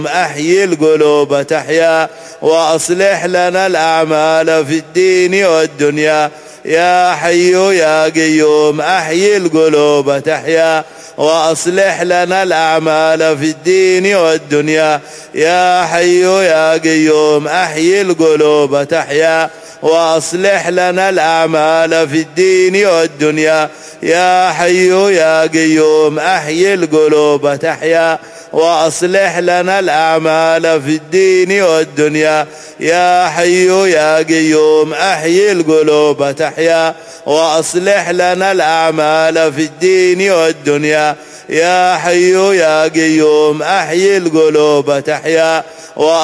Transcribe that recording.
أحيي القلوب تحيا وأصلح لنا الأعمال في الدين والدنيا. يا حي يا قيوم أحيي القلوب تحيا وأصلح لنا الأعمال في الدين والدنيا. يا حي يا قيوم أحيي القلوب تحيا وأصلح لنا الأعمال في الدين والدنيا. يا حي يا قيوم أحيي القلوب تحيا وأصلح لنا الأعمال في الدين والدنيا. يا حي يا قيوم أحيي القلوب تحيا وأصلح لنا الأعمال في الدين والدنيا. يا حي يا قيوم أحيي القلوب تحيا